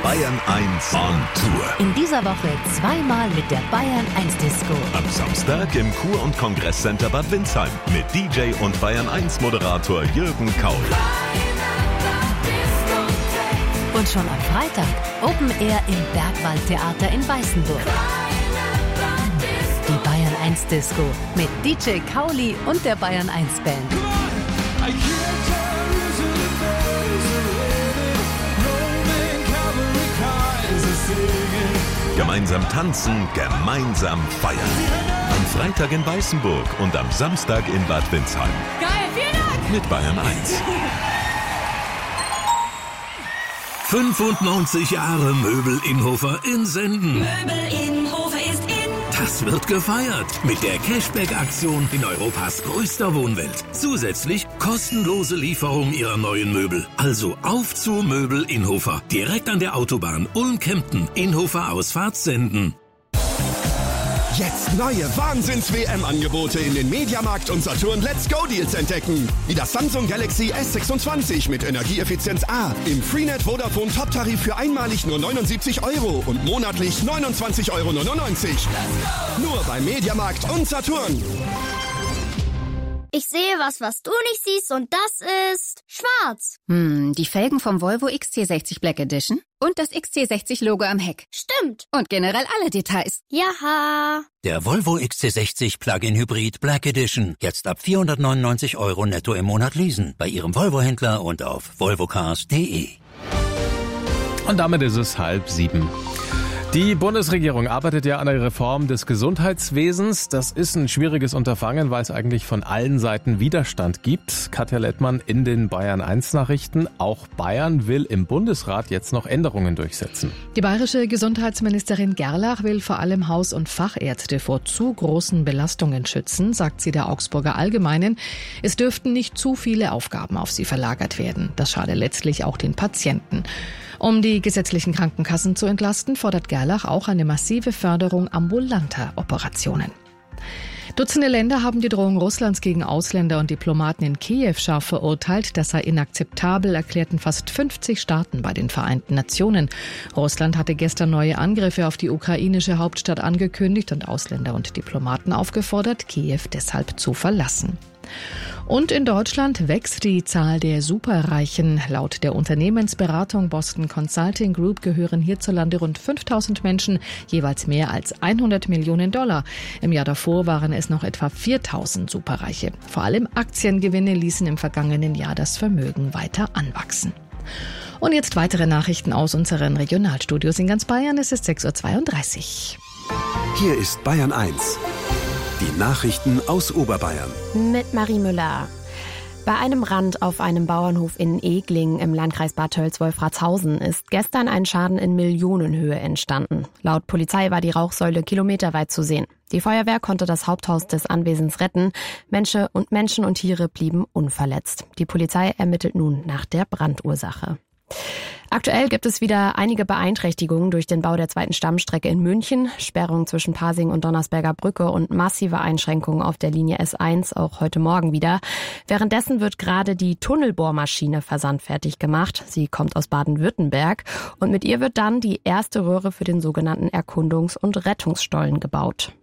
Bayern 1 on Tour. In dieser Woche zweimal mit der Bayern 1 Disco. Am Samstag im Kur- und Kongresscenter Bad Windsheim mit DJ und Bayern 1 Moderator Jürgen Kaul. Und schon am Freitag Open Air im Bergwaldtheater in Weißenburg. Die Bayern 1 Disco mit DJ Kauli und der Bayern 1 Band. Gemeinsam tanzen, gemeinsam feiern. Am Freitag in Weißenburg und am Samstag in Bad Windsheim. Geil, vielen Dank! Mit Bayern 1. 95 Jahre Möbel Inhofer in Senden. Möbel Inhofer ist in. Das wird gefeiert mit der Cashback-Aktion in Europas größter Wohnwelt. Zusätzlich kostenlose Lieferung Ihrer neuen Möbel. Also auf zu Möbel Inhofer. Direkt an der Autobahn Ulm-Kempten. Inhofer Ausfahrt Senden. Jetzt neue Wahnsinns-WM-Angebote in den Mediamarkt und Saturn Let's Go Deals entdecken. Wie das Samsung Galaxy S26 mit Energieeffizienz A. Im Freenet Vodafone Top-Tarif für einmalig nur 79 € und monatlich 29,99 €. Nur beim Mediamarkt und Saturn. Ich sehe was du nicht siehst und das ist schwarz. Die Felgen vom Volvo XC60 Black Edition und das XC60-Logo am Heck. Stimmt. Und generell alle Details. Jaha. Der Volvo XC60 Plug-in Hybrid Black Edition. Jetzt ab 499 € netto im Monat leasen. Bei Ihrem Volvo-Händler und auf volvocars.de. Und damit ist es 6:30. Die Bundesregierung arbeitet ja an der Reform des Gesundheitswesens. Das ist ein schwieriges Unterfangen, weil es eigentlich von allen Seiten Widerstand gibt. Katja Lettmann in den Bayern 1 Nachrichten. Auch Bayern will im Bundesrat jetzt noch Änderungen durchsetzen. Die bayerische Gesundheitsministerin Gerlach will vor allem Haus- und Fachärzte vor zu großen Belastungen schützen, sagt sie der Augsburger Allgemeinen. Es dürften nicht zu viele Aufgaben auf sie verlagert werden. Das schade letztlich auch den Patienten. Um die gesetzlichen Krankenkassen zu entlasten, fordert Gerlach auch eine massive Förderung ambulanter Operationen. Dutzende Länder haben die Drohung Russlands gegen Ausländer und Diplomaten in Kiew scharf verurteilt. Das sei inakzeptabel, erklärten fast 50 Staaten bei den Vereinten Nationen. Russland hatte gestern neue Angriffe auf die ukrainische Hauptstadt angekündigt und Ausländer und Diplomaten aufgefordert, Kiew deshalb zu verlassen. Und in Deutschland wächst die Zahl der Superreichen. Laut der Unternehmensberatung Boston Consulting Group gehören hierzulande rund 5.000 Menschen, jeweils mehr als 100 Millionen $. Im Jahr davor waren es noch etwa 4.000 Superreiche. Vor allem Aktiengewinne ließen im vergangenen Jahr das Vermögen weiter anwachsen. Und jetzt weitere Nachrichten aus unseren Regionalstudios in ganz Bayern. Es ist 6:32 Uhr. Hier ist Bayern 1. Die Nachrichten aus Oberbayern. Mit Marie Müller. Bei einem Brand auf einem Bauernhof in Egling im Landkreis Bad Tölz-Wolfratshausen ist gestern ein Schaden in Millionenhöhe entstanden. Laut Polizei war die Rauchsäule kilometerweit zu sehen. Die Feuerwehr konnte das Haupthaus des Anwesens retten. Menschen und Tiere blieben unverletzt. Die Polizei ermittelt nun nach der Brandursache. Aktuell gibt es wieder einige Beeinträchtigungen durch den Bau der zweiten Stammstrecke in München, Sperrungen zwischen Pasing und Donnersberger Brücke und massive Einschränkungen auf der Linie S1 auch heute Morgen wieder. Währenddessen wird gerade die Tunnelbohrmaschine versandfertig gemacht. Sie kommt aus Baden-Württemberg und mit ihr wird dann die erste Röhre für den sogenannten Erkundungs- und Rettungsstollen gebaut.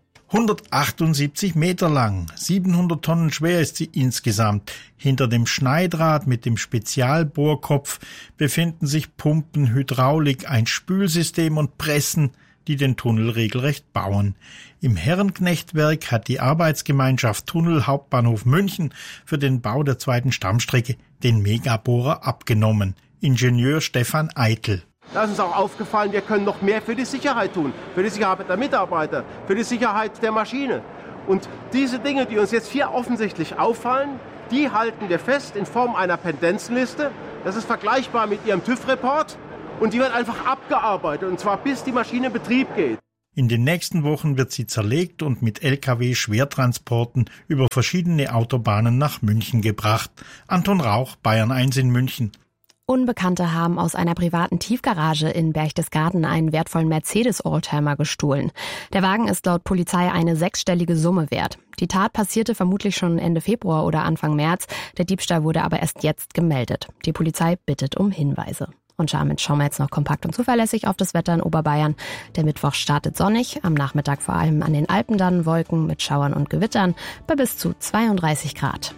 178 Meter lang, 700 Tonnen schwer ist sie insgesamt. Hinter dem Schneidrad mit dem Spezialbohrkopf befinden sich Pumpen, Hydraulik, ein Spülsystem und Pressen, die den Tunnel regelrecht bauen. Im Herrenknechtwerk hat die Arbeitsgemeinschaft Tunnel Hauptbahnhof München für den Bau der zweiten Stammstrecke den Megabohrer abgenommen. Ingenieur Stefan Eitel. Da ist uns auch aufgefallen, wir können noch mehr für die Sicherheit tun, für die Sicherheit der Mitarbeiter, für die Sicherheit der Maschine. Und diese Dinge, die uns jetzt hier offensichtlich auffallen, die halten wir fest in Form einer Pendenzenliste. Das ist vergleichbar mit Ihrem TÜV-Report und die wird einfach abgearbeitet, und zwar bis die Maschine in Betrieb geht. In den nächsten Wochen wird sie zerlegt und mit Lkw-Schwertransporten über verschiedene Autobahnen nach München gebracht. Anton Rauch, Bayern 1 in München. Unbekannte haben aus einer privaten Tiefgarage in Berchtesgaden einen wertvollen Mercedes-Oldtimer gestohlen. Der Wagen ist laut Polizei eine 6-stellige Summe wert. Die Tat passierte vermutlich schon Ende Februar oder Anfang März. Der Diebstahl wurde aber erst jetzt gemeldet. Die Polizei bittet um Hinweise. Und damit schauen wir jetzt noch kompakt und zuverlässig auf das Wetter in Oberbayern. Der Mittwoch startet sonnig, am Nachmittag vor allem an den Alpen dann Wolken mit Schauern und Gewittern bei bis zu 32 Grad.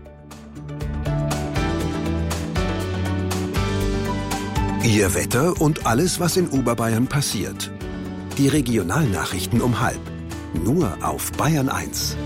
Ihr Wetter und alles, was in Oberbayern passiert. Die Regionalnachrichten um 12:30. Nur auf Bayern 1.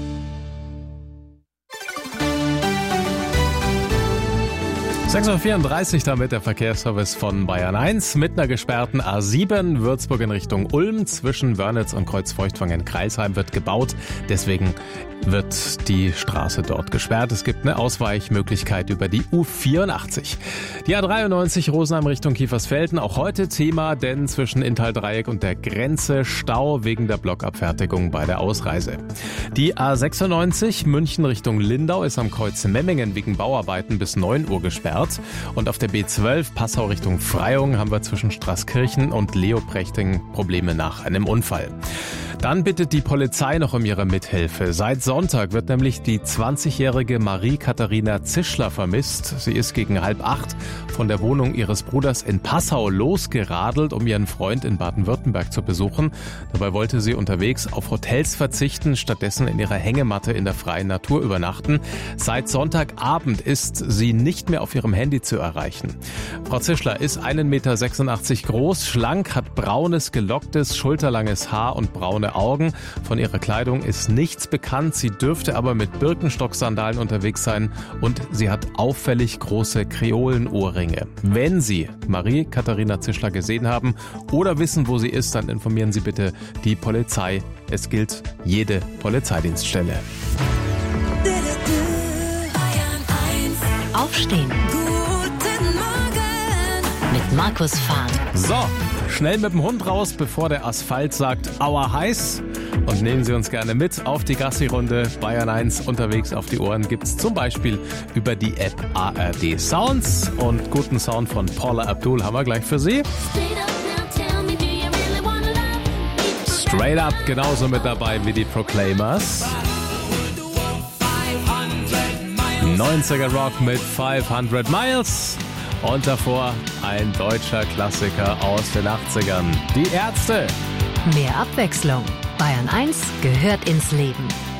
(6:34 damit der Verkehrsservice von Bayern 1 mit einer gesperrten A7 Würzburg in Richtung Ulm. Zwischen Wörnitz und Kreuzfeuchtwangen-Kreilsheim wird gebaut. Deswegen wird die Straße dort gesperrt. Es gibt eine Ausweichmöglichkeit über die U84. Die A93 Rosenheim Richtung Kiefersfelden. Auch heute Thema, denn zwischen Inntal-Dreieck und der Grenze Stau wegen der Blockabfertigung bei der Ausreise. Die A96 München Richtung Lindau ist am Kreuz Memmingen wegen Bauarbeiten bis 9 Uhr gesperrt. Und auf der B12 Passau Richtung Freyung haben wir zwischen Straßkirchen und Leoprechting Probleme nach einem Unfall. Dann bittet die Polizei noch um ihre Mithilfe. Seit Sonntag wird nämlich die 20-jährige Marie-Katharina Zischler vermisst. Sie ist gegen 7:30 von der Wohnung ihres Bruders in Passau losgeradelt, um ihren Freund in Baden-Württemberg zu besuchen. Dabei wollte sie unterwegs auf Hotels verzichten, stattdessen in ihrer Hängematte in der freien Natur übernachten. Seit Sonntagabend ist sie nicht mehr auf ihrem Handy zu erreichen. Frau Zischler ist 1,86 Meter groß, schlank, hat braunes, gelocktes, schulterlanges Haar und braune Augen. Von ihrer Kleidung ist nichts bekannt. Sie dürfte aber mit Birkenstock-Sandalen unterwegs sein und sie hat auffällig große Kreolenohrringe. Wenn Sie Marie-Katharina Zischler gesehen haben oder wissen, wo sie ist, dann informieren Sie bitte die Polizei. Es gilt jede Polizeidienststelle. Aufstehen. Guten Morgen. Mit Markus Fahn. So, schnell mit dem Hund raus, bevor der Asphalt sagt, aua heiß. Und nehmen Sie uns gerne mit auf die Gassi-Runde. Bayern 1 unterwegs auf die Ohren gibt's zum Beispiel über die App ARD Sounds. Und guten Sound von Paula Abdul haben wir gleich für Sie. Straight Up genauso mit dabei wie die Proclaimers. 90er Rock mit 500 Miles. Und davor ein deutscher Klassiker aus den 80ern. Die Ärzte. Mehr Abwechslung. Bayern 1 gehört ins Leben.